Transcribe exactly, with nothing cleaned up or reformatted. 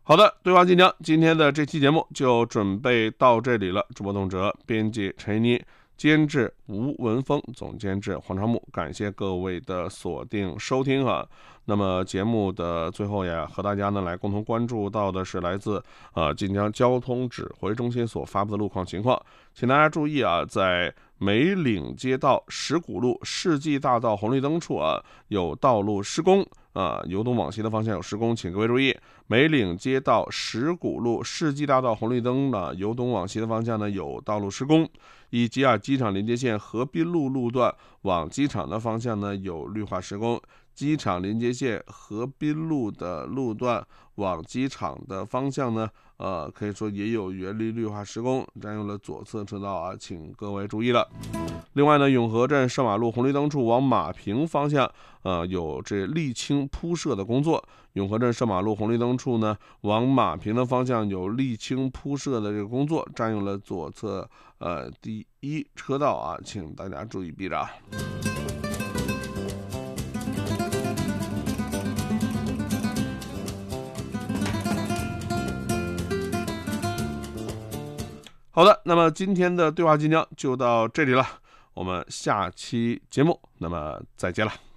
好的，对话晋江，今天的这期节目就准备到这里了。主播董哲，编辑陈一妮，监制吴文峰，总监制黄长木，感谢各位的锁定收听啊。那么节目的最后呀，和大家呢来共同关注到的是来自呃晋江交通指挥中心所发布的路况情况，请大家注意啊，在梅岭街道石鼓路世纪大道红绿灯处啊有道路施工啊，由东往西的方向有施工，请各位注意。梅岭街道石鼓路世纪大道红绿灯呢，由东往西的方向呢有道路施工，以及啊机场连接线河滨路路段往机场的方向呢有绿化施工。机场连接线河滨路的路段往机场的方向呢，呃，可以说也有园林绿化施工，占用了左侧车道啊，请各位注意了。另外呢，永和镇射马路红绿灯处往马坪方向，呃，有这沥青铺设的工作。永和镇射马路红绿灯处呢，往马坪的方向有沥青铺设的这个工作，占用了左侧呃第一车道啊，请大家注意避让。好的，那么今天的对话晋江就到这里了，我们下期节目那么再见了。